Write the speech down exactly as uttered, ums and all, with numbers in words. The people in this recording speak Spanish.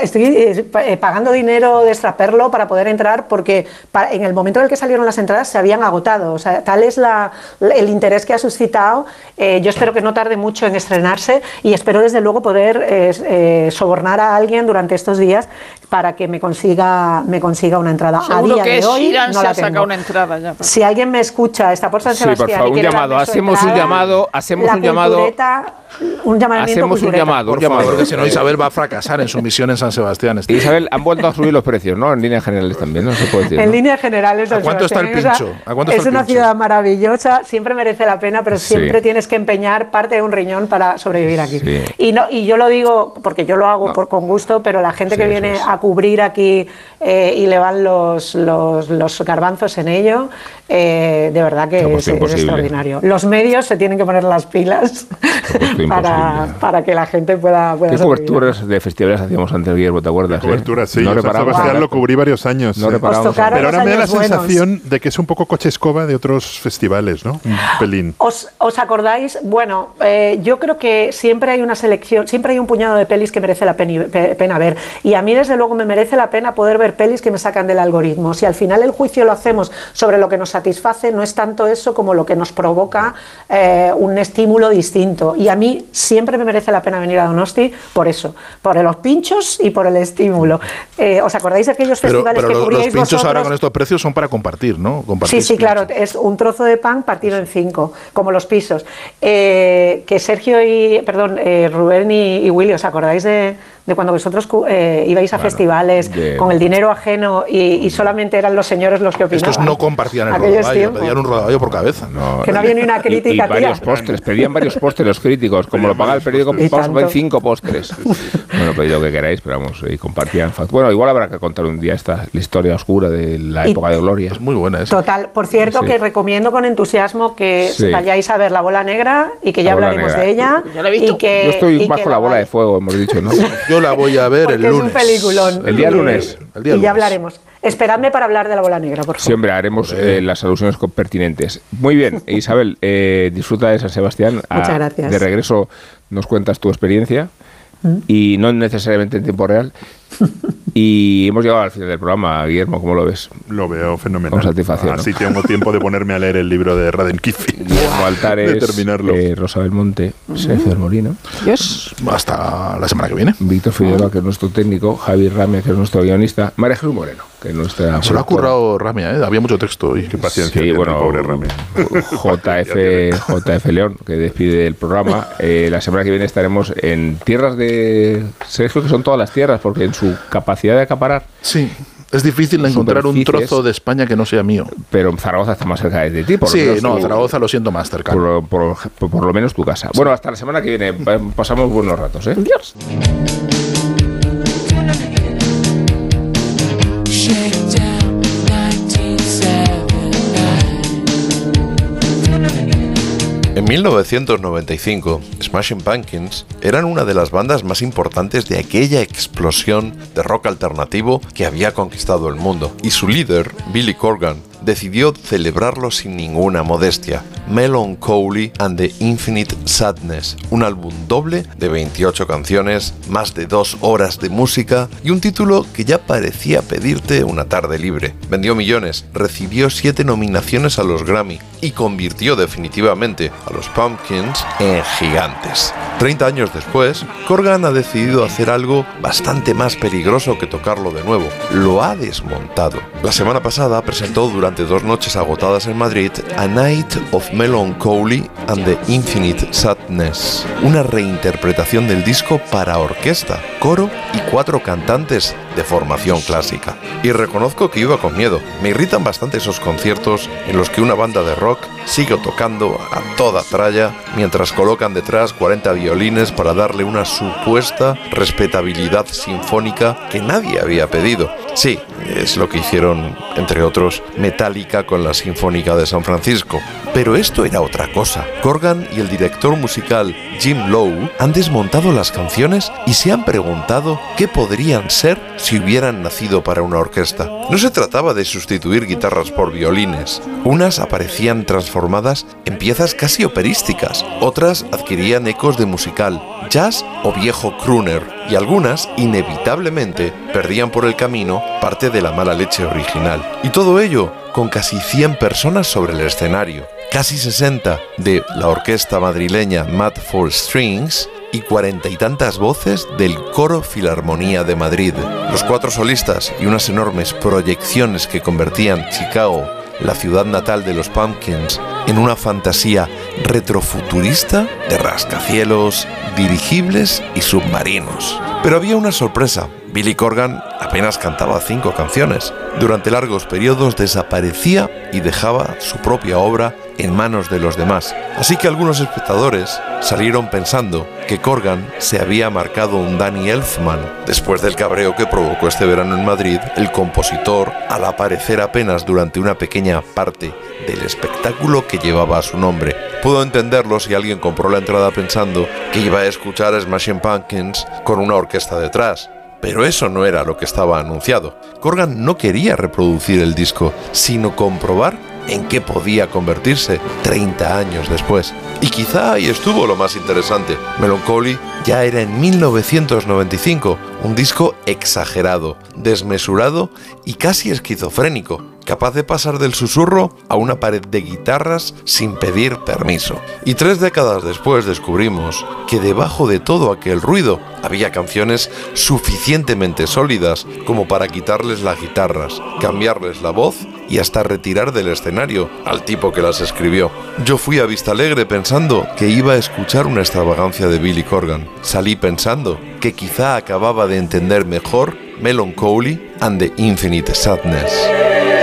estoy eh, pagando dinero de extraperlo para poder entrar, porque para, en el momento en el que salieron las entradas se habían agotado. O sea, tal es la, el interés que ha suscitado. Eh, yo espero que no tarde mucho en estrenarse y espero desde luego poder eh, eh, sobornar a alguien durante estos días para que me consiga me consiga una entrada. Seguro a día que de hoy Shiran no se la ha sacado tengo. una entrada ya. Si alguien me escucha, está por San Sebastián, sí, por favor, y quiere un llamado, darme su hacemos entrada, un llamado, hacemos la un llamado, cultureta, un llamamiento hacemos un cultureta. llamado, Por un llamado. favor, que si no Isabel va a fracasar en su misión en San Sebastián. Este Isabel, han vuelto a subir los precios, ¿no? En líneas generales también, ¿no? Se puede decir, En ¿no? líneas generales, ¿A cuánto está el pincho? ¿A cuánto está es el una pincho? ciudad maravillosa, siempre merece la pena, pero Sí. siempre tienes que empeñar parte de un riñón para sobrevivir aquí. Sí. Y no y yo lo digo porque yo lo hago No. por con gusto, pero la gente Sí, que eso viene es. a cubrir aquí eh, y le van los, los, los garbanzos en ello, eh, de verdad que No, es, pues es imposible. extraordinario. Los medios se tienen que poner las pilas pues para, imposible. para que la gente pueda, pueda ¿Qué sobrevivir. coberturas de festivales hacíamos antes, Guillermo? ¿Te acuerdas? Cobertura, sí. No Yo San reparábamos Sebastián en lo cubrí varios años. No sí. reparábamos Os tocaron Pero ahora los me da la años buenos. sensación de que es un poco coche escoba de otros festivales, ¿no? Un pelín. ¿Os, os acordáis? Bueno, eh, yo creo que siempre hay una selección, siempre hay un puñado de pelis que merece la peni- pe- pena ver. Y a mí, desde luego, me merece la pena poder ver pelis que me sacan del algoritmo. Si al final el juicio lo hacemos sobre lo que nos satisface, no es tanto eso como lo que nos provoca eh, un estímulo distinto. Y a mí siempre me merece la pena venir a Donosti por eso, por los pinchos y por el estímulo. Eh, ¿Os acordáis de aquellos Pero, festivales pero que los, los cubríais pinchos vosotros? ahora con estos precios son para compartir, ¿no? Sí, Compartís sí, claro, pinchos. es un trozo de pan partido en cinco, como los pisos. Eh, que Sergio y, perdón, eh, Rubén y, y Willy, ¿os acordáis de, de cuando vosotros eh, ibais a Bueno, festivales de- con el dinero ajeno y, y solamente eran los señores los que opinaban? Estos no compartían el Aquellos rodaballo, tiempos. pedían un rodaballo por cabeza. No, Que no había ni una y- crítica, y, tía. varios postres, pedían varios postres los críticos, como lo paga el periódico, Y vamos a ver tanto. cinco postres. Bueno, pedid lo que queráis, pero vamos, y compartían. fact- Bueno, igual habrá que contar un día esta la historia oscura de la Y- época de gloria. Es muy buena esa. Total, por cierto, Sí. que recomiendo con entusiasmo que Sí. vayáis a ver La Bola Negra y que ya La Bola hablaremos Negra. de ella. Yo la he visto. Y que, Yo estoy y bajo que la bola de vayáis. fuego, hemos dicho, ¿no? Yo la voy a ver el Porque es un lunes. peliculón. El día lunes. El día Y lunes. ya hablaremos. Esperadme para hablar de La Bola Negra, por favor. Siempre haremos eh, las alusiones co- pertinentes. Muy bien, Isabel, eh, disfruta de San Sebastián. A- Muchas gracias. De regreso nos cuentas tu experiencia y no necesariamente en tiempo real. Y hemos llegado al final del programa, Guillermo, ¿cómo lo ves? Lo veo fenomenal. Con satisfacción, ¿no? Así tengo tiempo de ponerme a leer el libro de Raden Kifi. Guillermo Altares, De terminarlo. eh, Rosa Belmonte, Sergio del Molino, Hasta la semana que viene. Víctor Figueroa, que es nuestro técnico, Javi Ramírez, que es nuestro guionista, María Jesús Moreno, que es nuestra... Se lo ha currado Ramia, ¿eh? Había mucho texto hoy. Qué paciencia Sí, tiene bueno, el pobre Rami. J F, J F León, que despide el programa. Eh, la semana que viene estaremos en tierras de Sergio, que son todas las tierras, porque en su capacidad de acaparar, Sí. Es difícil encontrar un Superficies. trozo de España que no sea mío. pero Zaragoza está más cerca de ti. Por lo Sí, menos no, tu- Zaragoza lo siento más cercano. Por, por- por- por lo menos tu casa. Bueno, hasta la semana que viene. Pa- Pasamos buenos ratos, ¿eh? Dios. En mil novecientos noventa y cinco, Smashing Pumpkins eran una de las bandas más importantes de aquella explosión de rock alternativo que había conquistado el mundo, y su líder, Billy Corgan, decidió celebrarlo sin ninguna modestia. Melancholy and the Infinite Sadness, un álbum doble de veintiocho canciones, más de dos horas de música y un título que ya parecía pedirte una tarde libre. Vendió millones, recibió siete nominaciones a los Grammy y convirtió definitivamente a los Pumpkins en gigantes. Treinta años después, Corgan ha decidido hacer algo bastante más peligroso que tocarlo de nuevo. Lo ha desmontado. La semana pasada presentó durante dos noches agotadas en Madrid A Night of Melancholy and the Infinite Sadness, una reinterpretación del disco para orquesta, coro y cuatro cantantes de formación clásica. Y reconozco que iba con miedo. Me irritan bastante esos conciertos en los que una banda de rock sigue tocando a toda tralla mientras colocan detrás cuarenta violines para darle una supuesta respetabilidad sinfónica que nadie había pedido. Sí, es lo que hicieron, entre otros, Metallica con la Sinfónica de San Francisco. Pero esto era otra cosa. Corgan y el director musical Jim Lowe han desmontado las canciones y se han preguntado qué podrían ser si hubieran nacido para una orquesta. No se trataba de sustituir guitarras por violines. Unas aparecían transformadas en piezas casi operísticas, otras adquirían ecos de musical, jazz o viejo crooner. y algunas, inevitablemente, perdían por el camino parte de la mala leche original. Y todo ello con casi cien personas sobre el escenario, casi sesenta de la orquesta madrileña Mad Four Strings y cuarenta y tantas voces del Coro Filarmonía de Madrid. Los cuatro solistas y unas enormes proyecciones que convertían Chicago, la ciudad natal de los Pumpkins, en una fantasía retrofuturista de rascacielos, dirigibles y submarinos. Pero había una sorpresa. Billy Corgan apenas cantaba cinco canciones. Durante largos periodos desaparecía y dejaba su propia obra en manos de los demás. Así que algunos espectadores salieron pensando que Corgan se había marcado un Danny Elfman. Después del cabreo que provocó este verano en Madrid, el compositor, al aparecer apenas durante una pequeña parte del espectáculo que llevaba su nombre. Puedo entenderlo si alguien compró la entrada pensando que iba a escuchar a Smashing Pumpkins con una orquesta detrás. Pero eso no era lo que estaba anunciado. Corgan no quería reproducir el disco, sino comprobar en qué podía convertirse treinta años después. Y quizá ahí estuvo lo más interesante. Melancholy ya era en mil novecientos noventa y cinco, un disco exagerado, desmesurado y casi esquizofrénico, capaz de pasar del susurro a una pared de guitarras sin pedir permiso. Y tres décadas después descubrimos que debajo de todo aquel ruido había canciones suficientemente sólidas como para quitarles las guitarras, cambiarles la voz y hasta retirar del escenario al tipo que las escribió. Yo fui a Vista Alegre pensando que iba a escuchar una extravagancia de Billy Corgan. Salí pensando que quizá acababa de entender mejor Melancholy and the Infinite Sadness.